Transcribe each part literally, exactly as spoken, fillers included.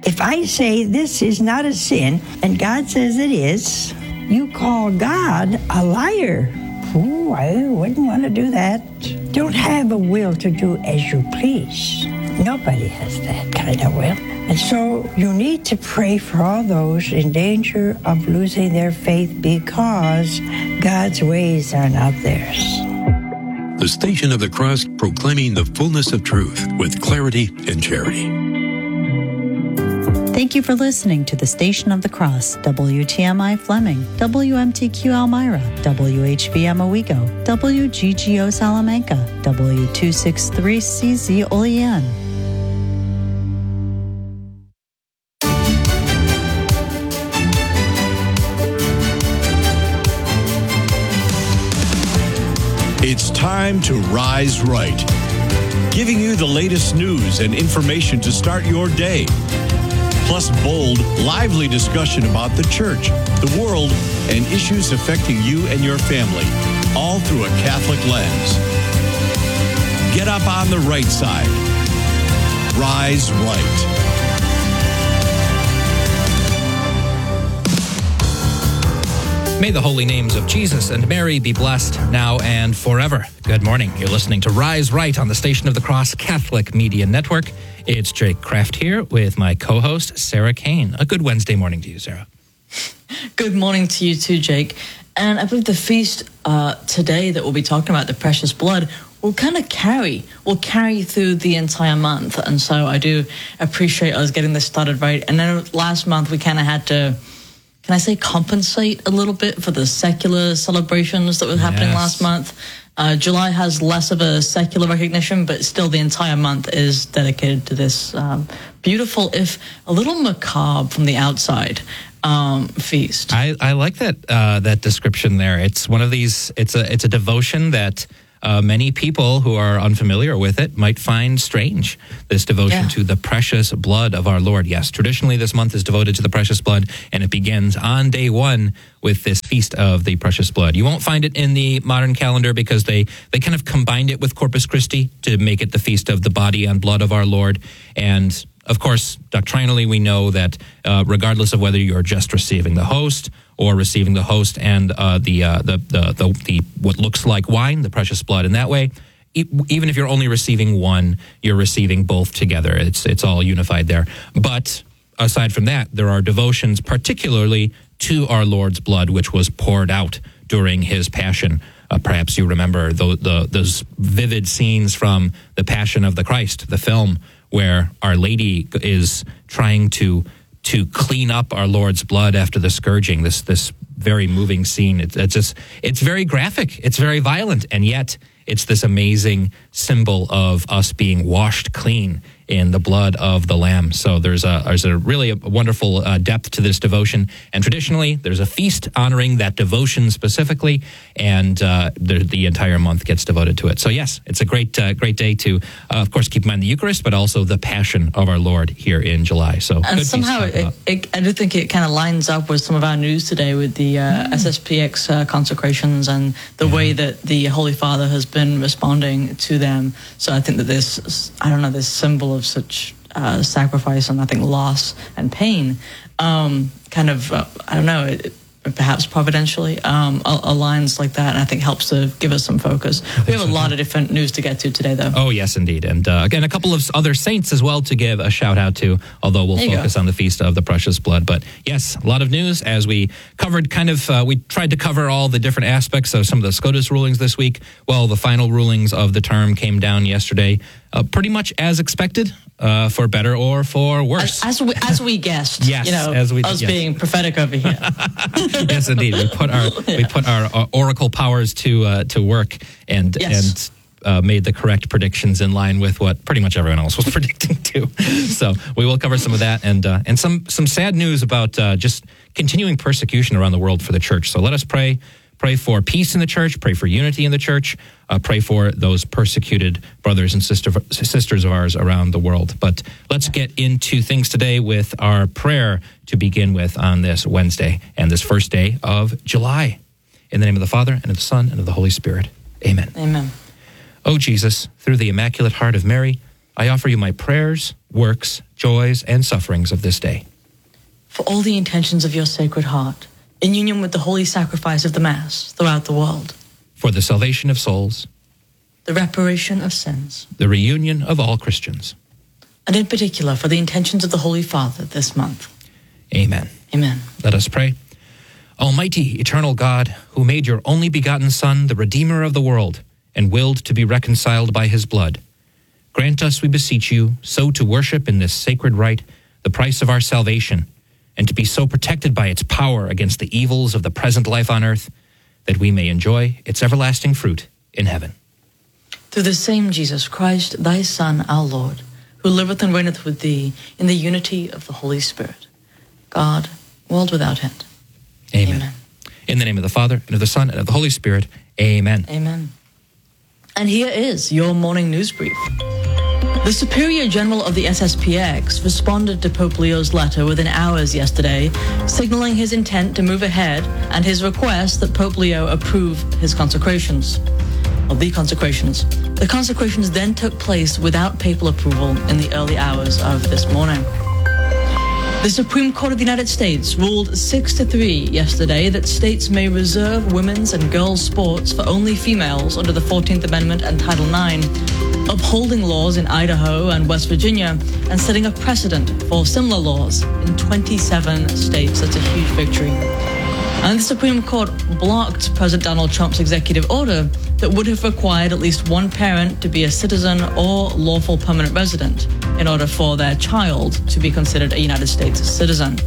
If I say this is not a sin, and God says it is, you call God a liar. Oh, I wouldn't want to do that. Don't have a will to do as you please. Nobody has that kind of will. And so you need to pray for all those in danger of losing their faith because God's ways are not theirs. The Station of the Cross, proclaiming the fullness of truth with clarity and charity. Thank you for listening to the Station of the Cross, W T M I Fleming, W M T Q Elmira, W H V M Owego, W G G O Salamanca, W two sixty-three C Z Olean. It's time to Rise Right, giving you the latest news and information to start your day. Plus bold, lively discussion about the church, the world, and issues affecting you and your family, all through a Catholic lens. Get up on the right side. Rise Right. May the holy names of Jesus and Mary be blessed now and forever. Good morning. You're listening to Rise Right on the Station of the Cross Catholic Media Network. It's Jake Kraft here with my co-host, Sarah Kane. A good Wednesday morning to you, Sarah. Good morning to you too, Jake. And I believe the feast uh, today that we'll be talking about, the precious blood, will kind of carry, will carry through the entire month. And so I do appreciate us getting this started right. And then last month we kind of had to, can I say, compensate a little bit for the secular celebrations that were happening Yes. last month. Uh, July has less of a secular recognition, but still the entire month is dedicated to this um, beautiful, if a little macabre from the outside, um, feast. I, I like that uh, that description there. It's one of these. It's a it's a devotion that uh, many people who are unfamiliar with it might find strange. This devotion Yeah. to the precious blood of our Lord. Yes, traditionally this month is devoted to the precious blood, and it begins on day one with this feast of the precious blood. You won't find it in the modern calendar because they they kind of combined it with Corpus Christi to make it the feast of the body and blood of our Lord. And of course, doctrinally, we know that uh, regardless of whether you're just receiving the host or receiving the host and uh, the, uh, the, the the the what looks like wine, the precious blood, in that way, e- even if you're only receiving one, you're receiving both together. It's it's all unified there. But aside from that, there are devotions particularly to our Lord's blood, which was poured out during his passion. Uh, perhaps you remember the, the, those vivid scenes from The Passion of the Christ, the film, where Our Lady is trying to to clean up our Lord's blood after the scourging. This this very moving scene. It's, it's just it's very graphic. It's very violent, and yet it's this amazing symbol of us being washed clean in the blood of the Lamb. So there's a there's a really a wonderful uh, depth to this devotion. And traditionally, there's a feast honoring that devotion specifically, and uh, the, the entire month gets devoted to it. So yes, it's a great uh, great day to, uh, of course, keep in mind the Eucharist, but also the Passion of our Lord here in July. So And good somehow, feast to talk it, about. it, I do think it kind of lines up with some of our news today with the uh, Mm. S S P X uh, consecrations and the way that the Holy Father has been responding to them. So I think that this, I don't know, this symbol of such uh, sacrifice and I think loss and pain, um, kind of, uh, I don't know, it, perhaps providentially um, aligns like that, and I think helps to give us some focus. We have a lot of different news to get to today, though. Oh, yes, indeed. And uh, again, a couple of other saints as well to give a shout out to, although we'll focus go. on the Feast of the Precious Blood. But yes, a lot of news as we covered kind of, uh, we tried to cover all the different aspects of some of the SCOTUS rulings this week. Well, the final rulings of the term came down yesterday, uh, pretty much as expected. Uh, for better or for worse, as, as we as we guessed. Yes, you know, as we us yes. being prophetic over here. Yes, indeed, we put our yeah. we put our uh, oracle powers to uh, to work and yes. and uh, made the correct predictions in line with what pretty much everyone else was predicting too. So we will cover some of that and uh, and some some sad news about uh, just continuing persecution around the world for the church. So let us pray. Pray for peace in the church, pray for unity in the church, uh, pray for those persecuted brothers and sister, sisters of ours around the world. But let's get into things today with our prayer to begin with on this Wednesday and this first day of July. In the name of the Father, and of the Son, and of the Holy Spirit. Amen. Amen. O Jesus, through the Immaculate Heart of Mary, I offer you my prayers, works, joys, and sufferings of this day. For all the intentions of your Sacred Heart, in union with the holy sacrifice of the Mass throughout the world. For the salvation of souls, the reparation of sins, the reunion of all Christians, and in particular for the intentions of the Holy Father this month. Amen. Amen. Let us pray. Almighty, eternal God, who made your only begotten Son, the Redeemer of the world, and willed to be reconciled by his blood, grant us, we beseech you, so to worship in this sacred rite the price of our salvation, and to be so protected by its power against the evils of the present life on earth, that we may enjoy its everlasting fruit in heaven. Through the same Jesus Christ, thy Son, our Lord, who liveth and reigneth with thee in the unity of the Holy Spirit, God, world without end. Amen. Amen. In the name of the Father, and of the Son, and of the Holy Spirit. Amen. Amen. And here is your morning news brief. The Superior General of the S S P X responded to Pope Leo's letter within hours yesterday, signaling his intent to move ahead and his request that Pope Leo approve his consecrations. Of the consecrations. The consecrations then took place without papal approval in the early hours of this morning. The Supreme Court of the United States ruled six to three yesterday that states may reserve women's and girls' sports for only females under the fourteenth Amendment and Title nine, upholding laws in Idaho and West Virginia and setting a precedent for similar laws in twenty-seven states. That's a huge victory. And the Supreme Court blocked President Donald Trump's executive order that would have required at least one parent to be a citizen or lawful permanent resident in order for their child to be considered a United States citizen.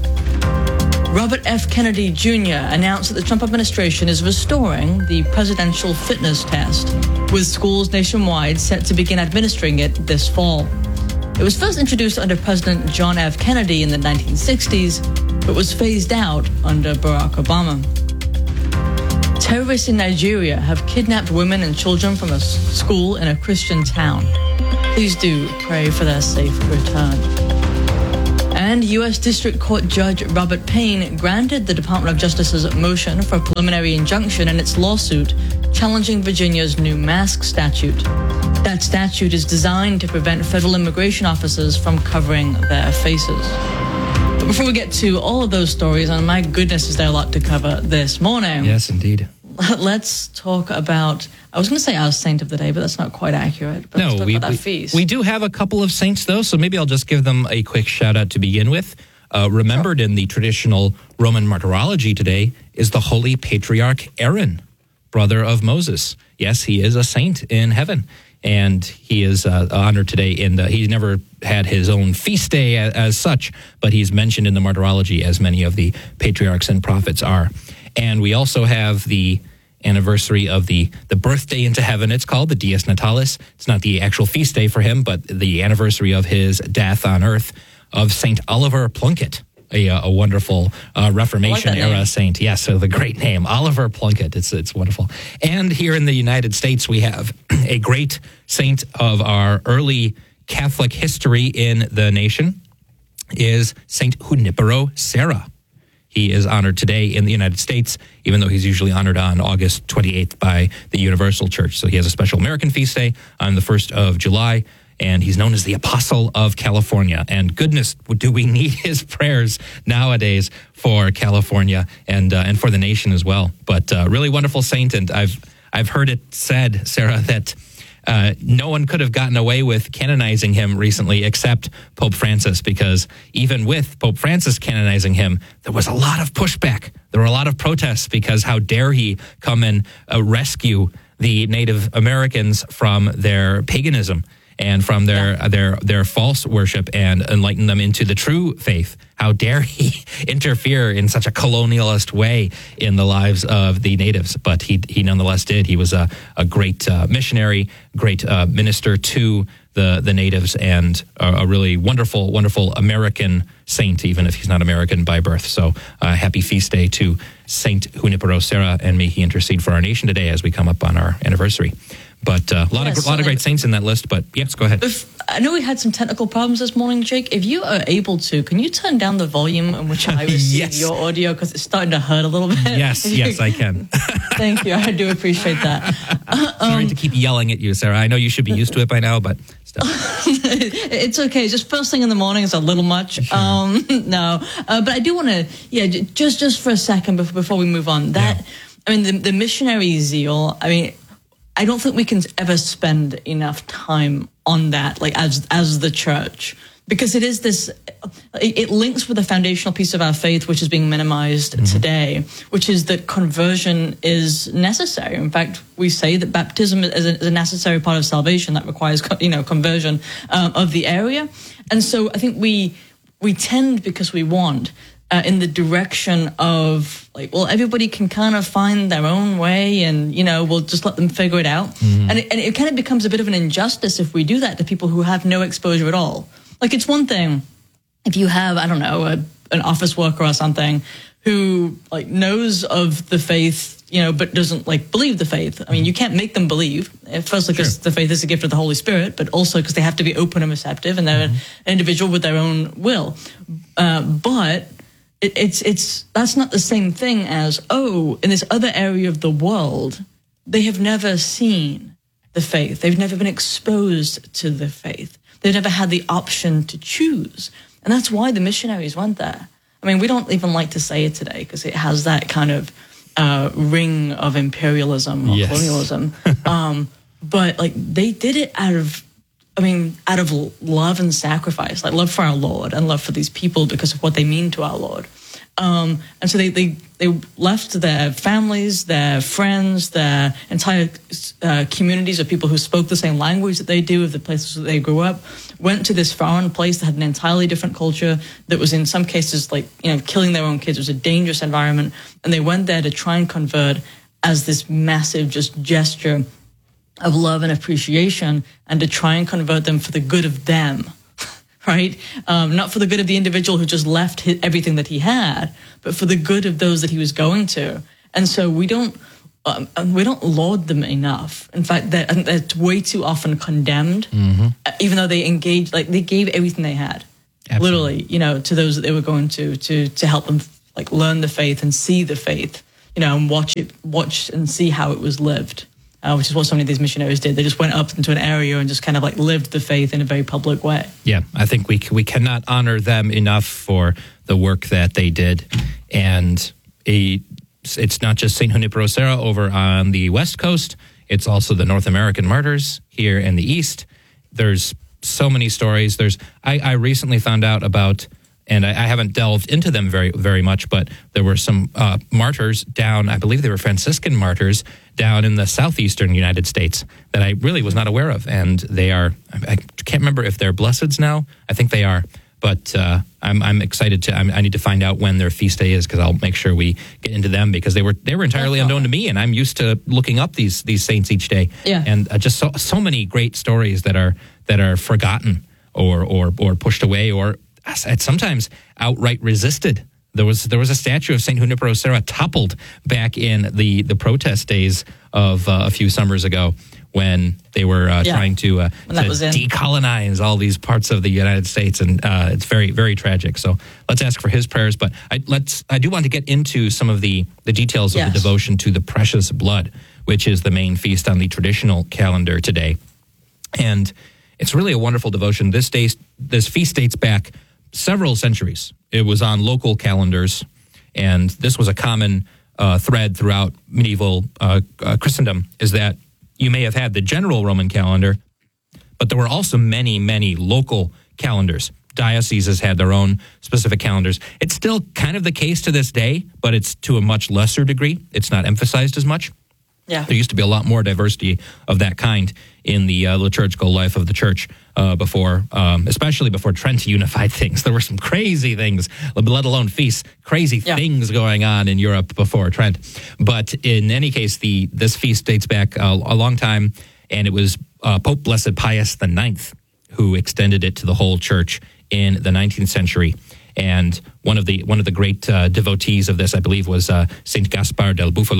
Robert F. Kennedy Junior announced that the Trump administration is restoring the presidential fitness test, with schools nationwide set to begin administering it this fall. It was first introduced under President John F. Kennedy in the nineteen sixties, but was phased out under Barack Obama. Terrorists in Nigeria have kidnapped women and children from a school in a Christian town. Please do pray for their safe return. And U S District Court Judge Robert Payne granted the Department of Justice's motion for a preliminary injunction in its lawsuit challenging Virginia's new mask statute. That statute is designed to prevent federal immigration officers from covering their faces. But before we get to all of those stories, and my goodness, is there a lot to cover this morning. Yes, indeed. Let's talk about, I was going to say our saint of the day, but that's not quite accurate. But no, let's talk we, about that we, feast. we do have a couple of saints, though, so maybe I'll just give them a quick shout-out to begin with. Uh, remembered in the traditional Roman martyrology today is the Holy Patriarch Aaron, brother of Moses. Yes, he is a saint in heaven, and he is uh, honored today in the, he never had his own feast day as, as such, but he's mentioned in the martyrology as many of the patriarchs and prophets are. And we also have the anniversary of the, the birthday into heaven, it's called, the Dies Natalis. It's not the actual feast day for him, but the anniversary of his death on earth, of Saint Oliver Plunkett, a, a wonderful uh, Reformation like era name. saint. Yes, so the great name, Oliver Plunkett. It's it's wonderful. And here in the United States, we have a great saint of our early Catholic history in the nation, is Saint Junipero Serra. He is honored today in the United States, even though he's usually honored on August twenty-eighth by the Universal Church. So he has a special American feast day on the first of July, and he's known as the Apostle of California. And goodness, do we need his prayers nowadays for California and uh, and for the nation as well. But uh, really wonderful saint, and I've I've heard it said, Sarah, that Uh, no one could have gotten away with canonizing him recently except Pope Francis, because even with Pope Francis canonizing him, there was a lot of pushback. There were a lot of protests because how dare he come and uh, rescue the Native Americans from their paganism and from their yeah. their their false worship and enlighten them into the true faith. How dare he interfere in such a colonialist way in the lives of the natives? But he he nonetheless did. He was a, a great uh, missionary, great uh, minister to the, the natives, and a, a really wonderful, wonderful American saint, even if he's not American by birth. So uh, happy feast day to Saint Junipero Serra, and may he intercede for our nation today as we come up on our anniversary. But uh, a lot Yes, of a lot of so great saints in that list. But yes, go ahead. If, I know we had some technical problems this morning, Jake. If you are able to, can you turn down the volume in which I receive Yes. your audio? Because it's starting to hurt a little bit. Yes, yes, I can. Thank you. I do appreciate that. Sorry to keep yelling at you, Sarah. I know you should be used to it by now, but still. It's okay. Just first thing in the morning is a little much. Sure. Um, no, uh, but I do want to, yeah, j- just just for a second before, before we move on. That, yeah. I mean, the, the missionary zeal. I mean, I don't think we can ever spend enough time on that, like as as the church, because it is this. It, it links with the foundational piece of our faith, which is being minimized mm-hmm. today, which is that conversion is necessary. In fact, we say that baptism is a, is a necessary part of salvation that requires, you know, conversion um, of the area, and so I think we we tend, because we want. Uh, in the direction of like, well, everybody can kind of find their own way, and you know, we'll just let them figure it out. Mm-hmm. And it, and it kind of becomes a bit of an injustice if we do that to people who have no exposure at all. Like, it's one thing if you have, I don't know, a, an office worker or something who like knows of the faith, you know, but doesn't like believe the faith. I mean, you can't make them believe. Firstly, because sure. the faith is a gift of the Holy Spirit, but also because they have to be open and receptive, and they're mm-hmm. an individual with their own will. Uh, but It, it's it's that's not the same thing as, oh, in this other area of the world, they have never seen the faith. They've never been exposed to the faith. They've never had the option to choose. And that's why the missionaries went there. I mean, we don't even like to say it today because it has that kind of uh, ring of imperialism or yes. colonialism. um, but like they did it out of I mean, out of love and sacrifice, like love for our Lord and love for these people because of what they mean to our Lord. Um, and so they, they, they left their families, their friends, their entire uh, communities of people who spoke the same language that they do, of the places that they grew up, went to this foreign place that had an entirely different culture that was in some cases like, you know, killing their own kids. It was a dangerous environment. And they went there to try and convert as this massive just gesture of love and appreciation, and to try and convert them for the good of them, right? Um, not for the good of the individual who just left his, everything that he had, but for the good of those that he was going to. And so we don't um, we don't laud them enough. In fact, they're, they're way too often condemned, mm-hmm. even though they engaged, like they gave everything they had, Absolutely. literally, you know, to those that they were going to to to help them like learn the faith and see the faith, you know, and watch it, watch and see how it was lived. Uh, which is what so many of these missionaries did. They just went up into an area and just kind of like lived the faith in a very public way. Yeah, I think we we cannot honor them enough for the work that they did. And a, it's not just Saint Junipero Serra over on the West Coast. It's also the North American martyrs here in the East. There's so many stories. There's I, I recently found out about, and I, I haven't delved into them very, very much, but there were some uh, martyrs down, I believe they were Franciscan martyrs, down in the southeastern United States that I really was not aware of. And they are, I can't remember if they're blesseds now. I think they are. But uh, I'm, I'm excited to, I'm, I need to find out when their feast day is, because I'll make sure we get into them, because they were they were entirely unknown to me. And I'm used to looking up these these saints each day. Yeah. And uh, just so, so many great stories that are that are forgotten or or or pushed away, or sometimes outright resisted. There was there was a statue of Saint Junipero Serra toppled back in the, the protest days of uh, a few summers ago, when they were uh, yeah. trying to, uh, to decolonize all these parts of the United States, and uh, it's very, very tragic. So let's ask for his prayers. But I, let's I do want to get into some of the, the details of yes. the devotion to the precious blood, which is the main feast on the traditional calendar today. And it's really a wonderful devotion. This day, this feast dates back several centuries. It was on local calendars, and this was a common uh, thread throughout medieval uh, uh, Christendom, is that you may have had the general Roman calendar, but there were also many, many local calendars. Dioceses had their own specific calendars. It's still kind of the case to this day, but it's to a much lesser degree. It's not emphasized as much. Yeah. There used to be a lot more diversity of that kind in the uh, liturgical life of the church uh, before, um, especially before Trent unified things. There were some crazy things, let alone feasts, crazy yeah. things going on in Europe before Trent. But in any case, the this feast dates back uh, a long time, and it was uh, Pope Blessed Pius the Ninth who extended it to the whole church in the nineteenth century. And one of the one of the great uh, devotees of this, I believe, was uh, Saint Gaspar del Bufalo.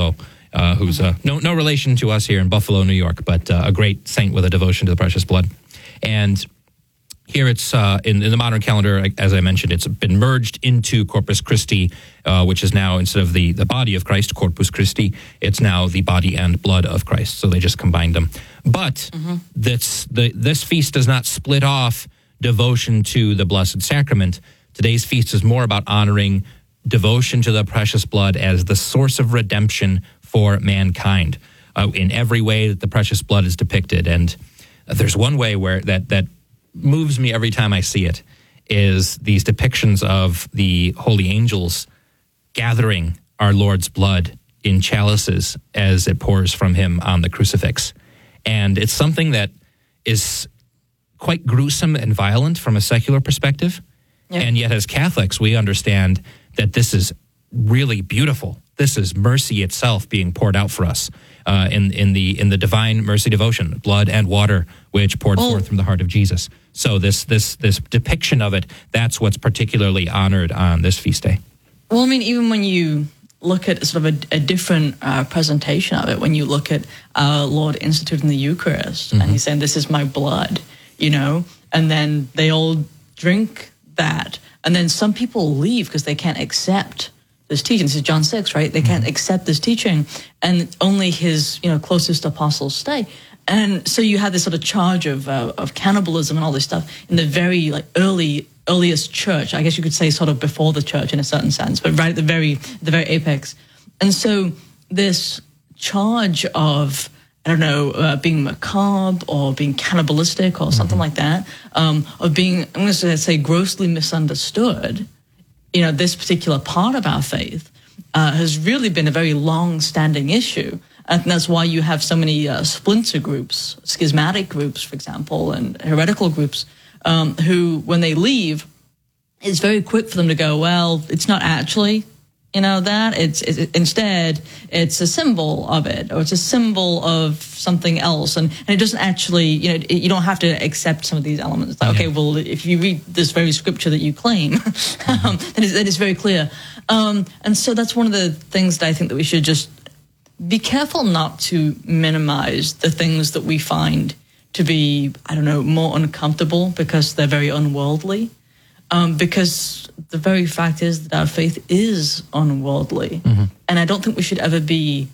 uh, who's uh, no no relation to us here in Buffalo, New York, but uh, a great saint with a devotion to the precious blood. And here it's uh, in, in the modern calendar, as I mentioned, it's been merged into Corpus Christi, uh, which is now, instead of the, the body of Christ, Corpus Christi, it's now the body and blood of Christ. So they just combined them. But mm-hmm. this, the, this feast does not split off devotion to the Blessed Sacrament. Today's feast is more about honoring devotion to the precious blood as the source of redemption for mankind uh, in every way that the precious blood is depicted. And there's one way where that that moves me every time I see it, is these depictions of the holy angels gathering our Lord's blood in chalices as it pours from him on the crucifix. And it's something that is quite gruesome and violent from a secular perspective. Yeah. And yet as Catholics, we understand that this is really beautiful. This is mercy itself being poured out for us uh, in, in the in the divine mercy devotion, blood and water, which poured oh. forth from the heart of Jesus. So this this this depiction of it, that's what's particularly honored on this feast day. Well, I mean, even when you look at sort of a, a different uh, presentation of it, when you look at our Lord instituting the Eucharist, mm-hmm. and he's saying, "This is my blood," you know, and then they all drink that, and then some people leave because they can't accept this teaching. This is John six, right? They can't mm-hmm. accept this teaching, and only his, you know, closest apostles stay. And so you had this sort of charge of uh, of cannibalism and all this stuff in the very like early earliest church. I guess you could say sort of before the church in a certain sense, but right at the very the very apex. And so this charge of, I don't know, uh, being macabre or being cannibalistic or something mm-hmm. like that, um, of being, I'm going to say, grossly misunderstood, you know, this particular part of our faith uh, has really been a very long-standing issue. And that's why you have so many uh, splinter groups, schismatic groups, for example, and heretical groups, um, who, when they leave, it's very quick for them to go, well, it's not actually, you know, that. It's, it's instead, it's a symbol of it, or it's a symbol of something else. And, and it doesn't actually, you know, it, you don't have to accept some of these elements. Like, okay, well, if you read this very scripture that you claim, um, then, it's, then it's very clear. Um, and so that's one of the things that I think that we should just be careful not to minimize the things that we find to be, I don't know, more uncomfortable because they're very unworldly. Um, because the very fact is that our faith is unworldly. Mm-hmm. And I don't think we should ever be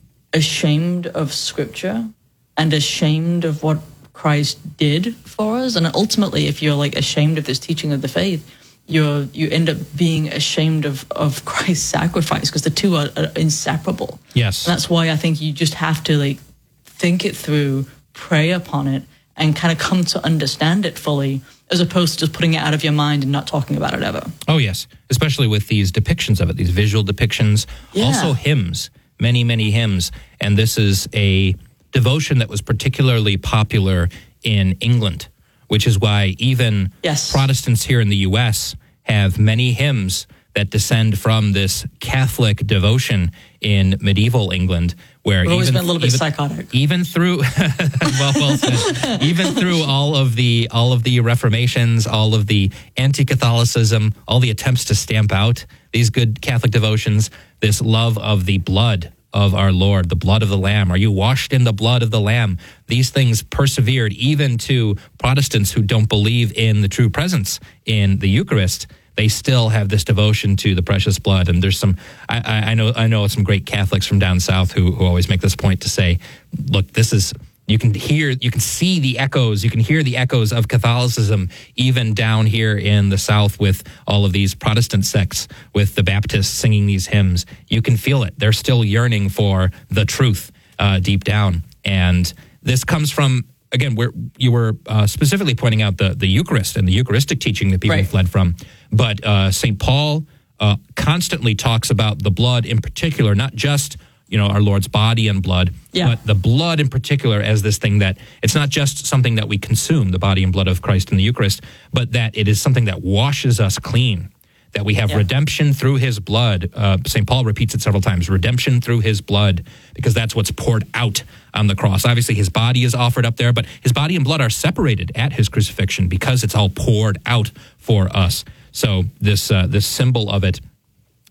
ashamed of Scripture and ashamed of what Christ did for us. And ultimately, if you're like ashamed of this teaching of the faith, you're you end up being ashamed of, of Christ's sacrifice, because the two are, are inseparable. Yes. And that's why I think you just have to like think it through, pray upon it, and kind of come to understand it fully, as opposed to just putting it out of your mind and not talking about it ever. Oh, yes. Especially with these depictions of it, these visual depictions. Yeah. Also hymns, many, many hymns. And this is a devotion that was particularly popular in England, which is why even yes. Protestants here in the U S have many hymns that descend from this Catholic devotion in medieval England, where We've always even been a little bit even, psychotic. Even through well, well said. Even through all of the all of the reformations, all of the anti-Catholicism, all the attempts to stamp out these good Catholic devotions, this love of the blood of our Lord, the blood of the Lamb. Are you washed in the blood of the Lamb? These things persevered even to Protestants who don't believe in the true presence in the Eucharist. They still have this devotion to the precious blood. And there's some, I, I know I know some great Catholics from down south who, who always make this point to say, look, this is, you can hear, you can see the echoes, you can hear the echoes of Catholicism even down here in the South with all of these Protestant sects, with the Baptists singing these hymns. You can feel it. They're still yearning for the truth uh, deep down. And this comes from, again, where you were uh, specifically pointing out the, the Eucharist and the Eucharistic teaching that people right. fled from. But uh, Saint Paul uh, constantly talks about the blood in particular, not just, you know, our Lord's body and blood, yeah. but the blood in particular as this thing that it's not just something that we consume, the body and blood of Christ in the Eucharist, but that it is something that washes us clean, that we have yeah. redemption through his blood. Uh, Saint Paul repeats it several times, redemption through his blood, because that's what's poured out on the cross. Obviously, his body is offered up there, but his body and blood are separated at his crucifixion because it's all poured out for us. So this uh, this symbol of it,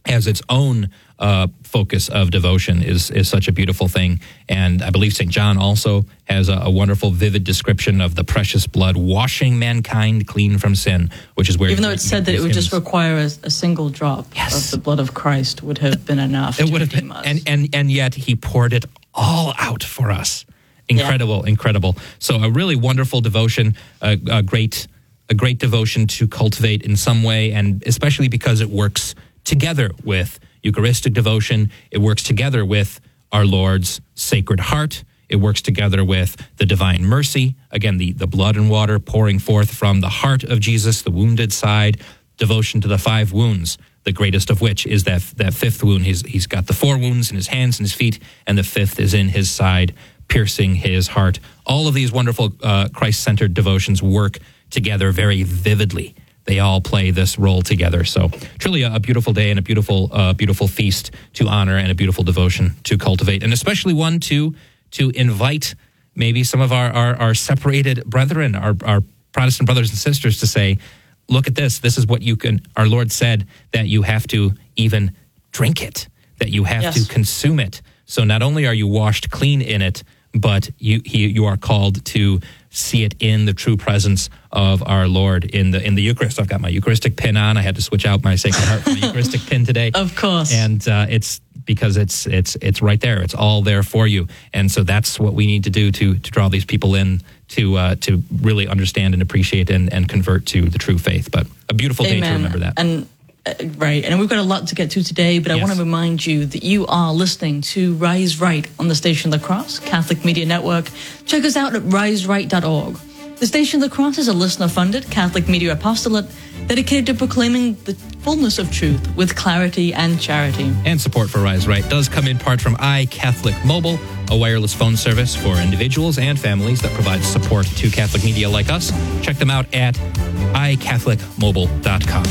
has its own uh, focus of devotion is is such a beautiful thing. And I believe Saint John also has a, a wonderful, vivid description of the precious blood washing mankind clean from sin, which is where... Even though it said that it would just require a, a single drop yes. of the blood of Christ would have been enough. It would have been, and, and, and yet he poured it all out for us. Incredible, yeah. incredible. So a really wonderful devotion, a, a great a great devotion to cultivate in some way, and especially because it works together with Eucharistic devotion. It works together with our Lord's Sacred Heart. It works together with the Divine Mercy. Again, the, the blood and water pouring forth from the heart of Jesus, the wounded side. Devotion to the five wounds, the greatest of which is that that fifth wound. He's He's got the four wounds in his hands and his feet, and the fifth is in his side, piercing his heart. All of these wonderful uh, Christ-centered devotions work together very vividly. They all play this role together. So truly a, a beautiful day and a beautiful uh, beautiful feast to honor, and a beautiful devotion to cultivate, and especially one to to invite maybe some of our, our, our separated brethren, our, our Protestant brothers and sisters, to say, look at this. This is what you can, our Lord said that you have to even drink it, that you have yes. to consume it. So not only are you washed clean in it, but you he, you are called to see it in the true presence of our Lord in the in the Eucharist. I've got my Eucharistic pin on. I had to switch out my Sacred Heart for my Eucharistic pin today. Of course. And uh, it's because it's it's it's right there. It's all there for you. And so that's what we need to do to to draw these people in to uh, to really understand and appreciate and, and convert to the true faith. But a beautiful Amen. day to remember that. And uh, right, and we've got a lot to get to today, but I Yes. want to remind you that you are listening to Rise Right on the Station of the Cross, Catholic Media Network. Check us out at rise right dot org. The Station of the Cross is a listener-funded Catholic media apostolate dedicated to proclaiming the fullness of truth with clarity and charity. And support for Rise Right does come in part from iCatholic Mobile, a wireless phone service for individuals and families that provides support to Catholic media like us. Check them out at i catholic mobile dot com.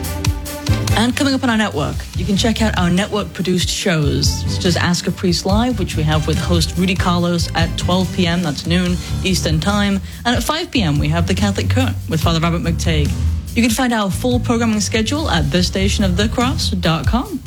And coming up on our network, you can check out our network-produced shows, such as Ask a Priest Live, which we have with host Rudy Carlos at twelve p.m., that's noon Eastern Time. And at five p.m., we have The Catholic Current with Father Robert McTague. You can find our full programming schedule at the station of the cross dot com.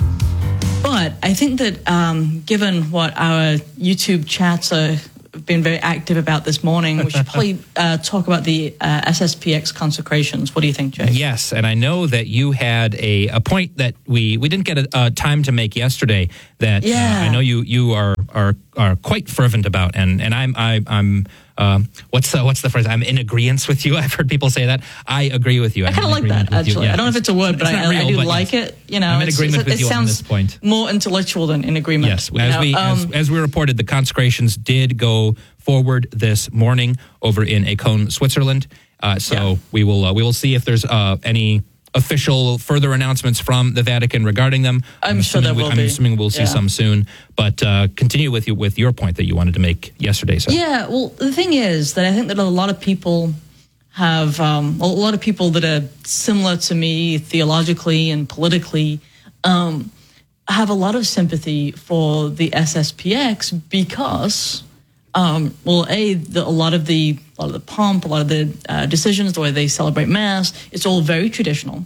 But I think that um, given what our YouTube chats are been very active about this morning, we should probably uh, talk about the uh, S S P X consecrations. What do you think, Jay? Yes, and I know that you had a, a point that we, we didn't get a, a time to make yesterday that Yeah. uh, I know you you are are are quite fervent about, and and I'm I, I'm um, what's the, what's the phrase? I'm in agreement with you. I've heard people say that. I agree with you. I kind of like that, actually. Yeah, I don't know if it's a word, but I, real, I do but like yes. it. You know, I'm in it's, agreement it's, with it you on sounds this point. more intellectual than in agreement. Yes, you as know? we um, as, as we reported, the consecrations did go forward this morning over in Acon, Switzerland. Uh, so Yeah. we will uh, we will see if there's uh, any official further announcements from the Vatican regarding them. I'm sure assuming there we, will I'm be. assuming we'll see Yeah. some soon. But uh, continue with you with your point that you wanted to make yesterday. So Yeah, well, the thing is that I think that a lot of people have, um, a lot of people that are similar to me theologically and politically um, have a lot of sympathy for the S S P X because, um, well, A, the, a lot of the a lot of the pomp, a lot of the uh, decisions, the way they celebrate Mass, it's all very traditional.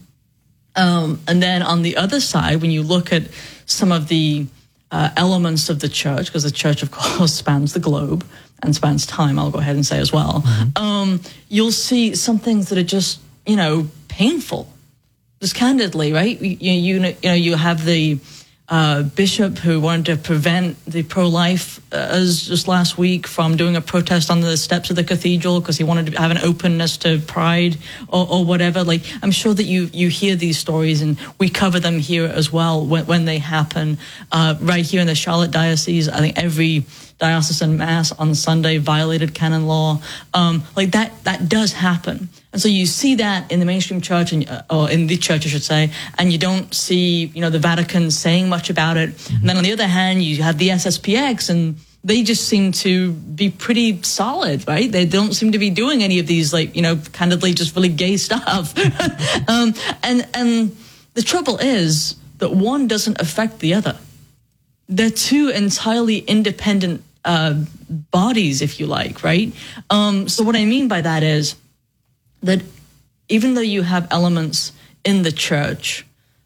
Um, and then on the other side, when you look at some of the uh, elements of the church, because the church, of course, spans the globe and spans time, I'll go ahead and say as well, mm-hmm. um, you'll see some things that are just, you know, painful, just candidly, right? You, you, you know, you have the uh, bishop who wanted to prevent the pro-life uh, as just last week from doing a protest on the steps of the cathedral because he wanted to have an openness to pride or, or whatever. Like, I'm sure that you you hear these stories and we cover them here as well when, when they happen. Uh, right here in the Charlotte Diocese, I think every diocesan mass on Sunday violated canon law. Um, like that, that does happen. And so you see that in the mainstream church, and, uh, or in the church, I should say, and you don't see, you know, the Vatican saying much about it. Mm-hmm. And then on the other hand, you have the S S P X, and they just seem to be pretty solid, right? They don't seem to be doing any of these, like, you know, candidly just really gay stuff. um, and and the trouble is that one doesn't affect the other. They're two entirely independent uh, bodies, if you like, right? Um, so what I mean by that is that even though you have elements in the church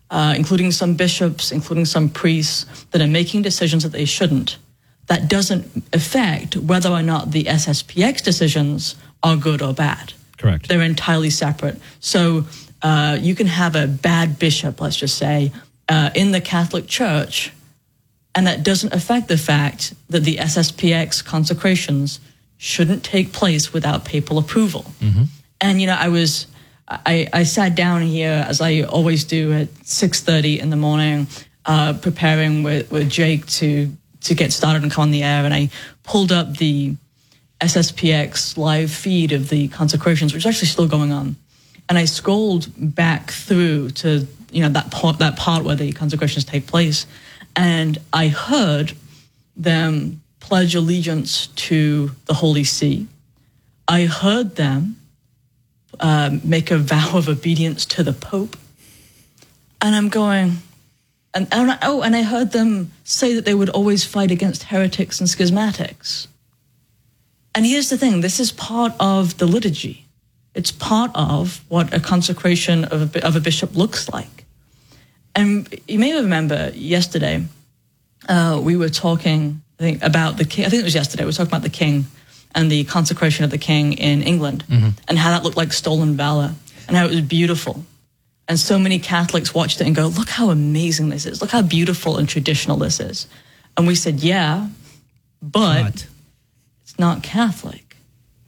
uh, including some bishops, including some priests, that are making decisions that they shouldn't. That doesn't affect whether or not the S S P X decisions are good or bad. Correct. They're entirely separate. So uh, you can have a bad bishop, let's just say, uh, in the Catholic Church, and that doesn't affect the fact that the S S P X consecrations shouldn't take place without papal approval. Mm-hmm. And, you know, I was, I, I sat down here, as I always do, at six thirty in the morning, uh, preparing with, with Jake to, to get started and come on the air, and I pulled up the S S P X live feed of the consecrations, which is actually still going on. And I scrolled back through to, you know, that part, that part where the consecrations take place. And I heard them pledge allegiance to the Holy See. I heard them um, make a vow of obedience to the Pope. And I'm going, and, and I, oh, and I heard them say that they would always fight against heretics and schismatics. And here's the thing, this is part of the liturgy. It's part of what a consecration of a, of a bishop looks like. And you may remember yesterday, uh, we were talking I think, about the king. I think it was yesterday, we were talking about the king and the consecration of the king in England, mm-hmm. and how that looked like stolen valor and how it was beautiful. And so many Catholics watched it and go, look how amazing this is. Look how beautiful and traditional this is. And we said, yeah, but... but. It's not Catholic.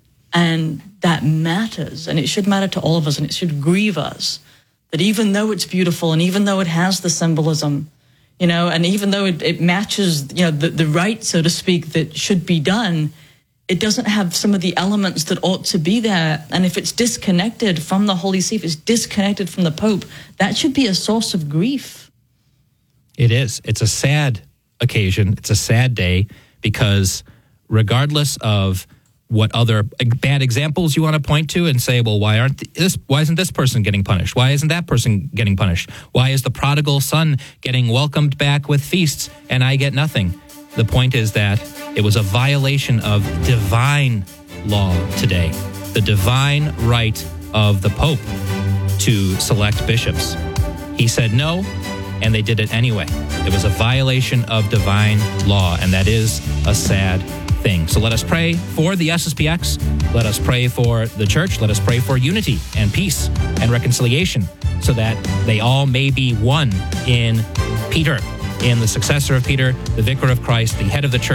And that matters, and it should matter to all of us, and it should grieve us that even though it's beautiful and even though it has the symbolism, you know, and even though it, it matches, you know, the, the rite, so to speak, that should be done, it doesn't have some of the elements that ought to be there. And if it's disconnected from the Holy See, if it's disconnected from the Pope, that should be a source of grief. It is. It's a sad occasion. It's a sad day because regardless of what other bad examples you want to point to and say, well, why aren't this? Why isn't this person getting punished? Why isn't that person getting punished? Why is the prodigal son getting welcomed back with feasts and I get nothing? The point is that it was a violation of divine law today, the divine right of the Pope to select bishops. He said no, and they did it anyway. It was a violation of divine law, and that is a sad thing. So let us pray for the S S P X. Let us pray for the church. Let us pray for unity and peace and reconciliation so that they all may be one in Peter, in the successor of Peter, the vicar of Christ, the head of the church.